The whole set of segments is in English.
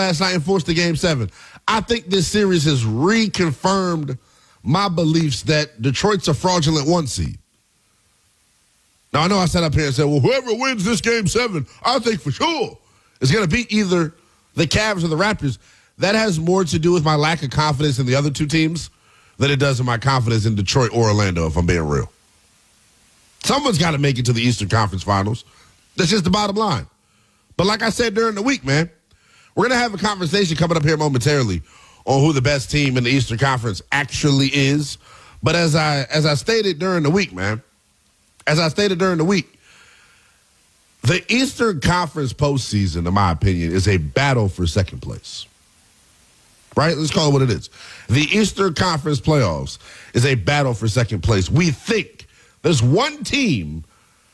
last night and forced the Game 7. I think this series has reconfirmed my beliefs that Detroit's a fraudulent 1 seed. Now, I know I sat up here and said, well, whoever wins this Game 7, I think for sure is going to beat either the Cavs or the Raptors. That has more to do with my lack of confidence in the other two teams than it does in my confidence in Detroit or Orlando, if I'm being real. Someone's got to make it to the Eastern Conference Finals. That's just the bottom line. But like I said during the week, man, we're going to have a conversation coming up here momentarily on who the best team in the Eastern Conference actually is. But as I stated during the week, man, the Eastern Conference postseason, in my opinion, is a battle for second place. Right? Let's call it what it is. The Eastern Conference playoffs is a battle for second place. We think there's one team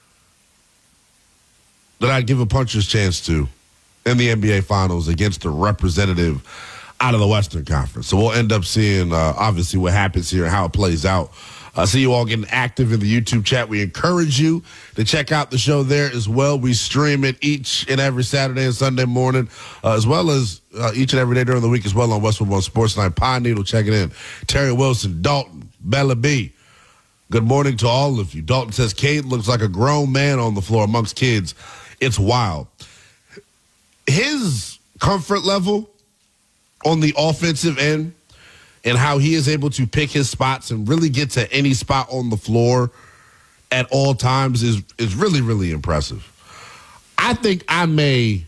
that I'd give a puncher's chance to in the NBA Finals against a representative out of the Western Conference. So we'll end up seeing, obviously, what happens here and how it plays out. I see you all getting active in the YouTube chat. We encourage you to check out the show there as well. We stream it each and every Saturday and Sunday morning, as well as each and every day during the week as well on Westwood One Sports Night. Pine Needle checking in. Terry Wilson, Dalton, Bella B. Good morning to all of you. Dalton says, Cade looks like a grown man on the floor amongst kids. It's wild. His comfort level on the offensive end and how he is able to pick his spots and really get to any spot on the floor at all times is really, really impressive. I think I may,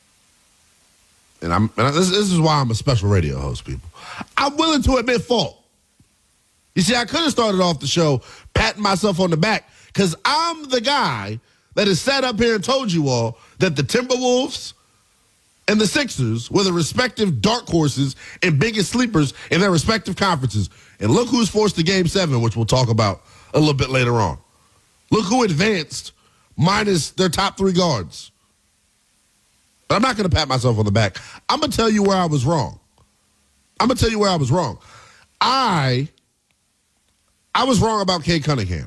and this is why I'm a special radio host, people. I'm willing to admit fault. You see, I could have started off the show patting myself on the back because I'm the guy that has sat up here and told you all that the Timberwolves and the Sixers were the respective dark horses and biggest sleepers in their respective conferences. And look who's forced to Game 7, which we'll talk about a little bit later on. Look who advanced minus their top 3 guards. But I'm not going to pat myself on the back. I'm going to tell you where I was wrong. I was wrong about Cade Cunningham.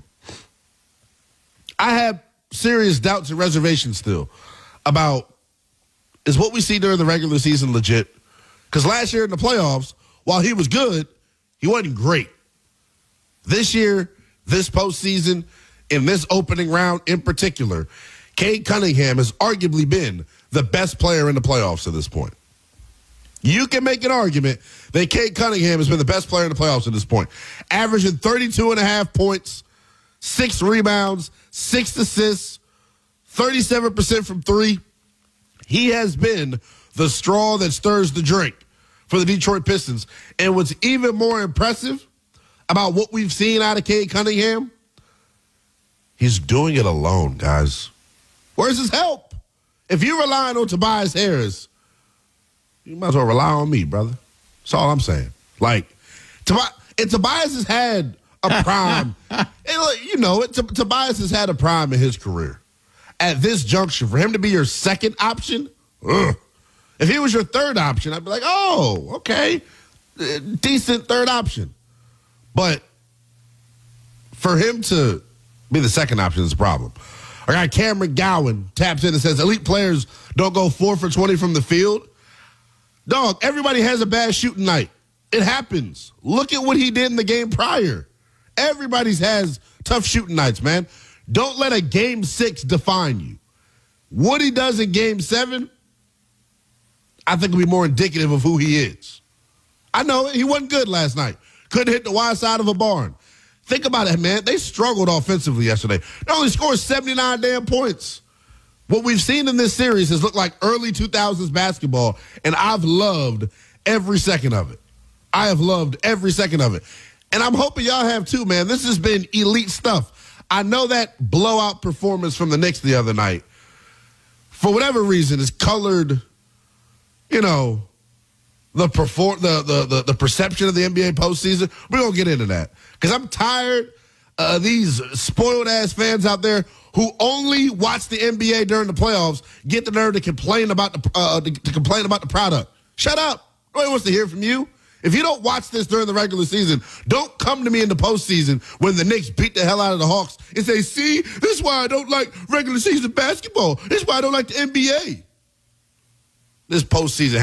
I have serious doubts and reservations still about, is what we see during the regular season legit? Because last year in the playoffs, while he was good, he wasn't great. This year, this postseason, in this opening round in particular, Cade Cunningham has arguably been the best player in the playoffs at this point. You can make an argument that Cade Cunningham has been the best player in the playoffs at this point, averaging 32.5 points, 6 rebounds, 6 assists, 37% from 3. He has been the straw that stirs the drink for the Detroit Pistons. And what's even more impressive about what we've seen out of Cade Cunningham, he's doing it alone, guys. Where's his help? If you're relying on Tobias Harris, you might as well rely on me, brother. That's all I'm saying. Like, Tobias has had a prime. Tobias has had a prime in his career. At this juncture, for him to be your second option, if he was your third option, I'd be like, oh, okay, decent third option. But for him to be the second option is a problem. I got Cameron Gowan taps in and says, elite players don't go 4 for 20 from the field. Dog, everybody has a bad shooting night. It happens. Look at what he did in the game prior. Everybody's has tough shooting nights, man. Don't let a Game 6 define you. What he does in Game 7, I think will be more indicative of who he is. I know he wasn't good last night. Couldn't hit the wide side of a barn. Think about it, man. They struggled offensively yesterday. They only scored 79 damn points. What we've seen in this series has looked like early 2000s basketball, and I've loved every second of it. I have loved every second of it. And I'm hoping y'all have too, man. This has been elite stuff. I know that blowout performance from the Knicks the other night, for whatever reason, is colored, the perception of the NBA postseason. We're going to get into that because I'm tired of these spoiled-ass fans out there who only watch the NBA during the playoffs get the nerve to complain about the product. Shut up. Nobody wants to hear from you. If you don't watch this during the regular season, don't come to me in the postseason when the Knicks beat the hell out of the Hawks and say, see, this is why I don't like regular season basketball. This is why I don't like the NBA. This postseason